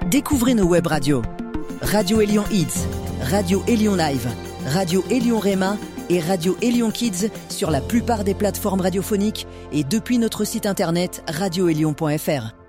Découvrez nos web radios. Radio Élion Hits, Radio Élion Live, Radio Élion Réma et Radio Élion Kids sur la plupart des plateformes radiophoniques et depuis notre site internet radioélion.fr.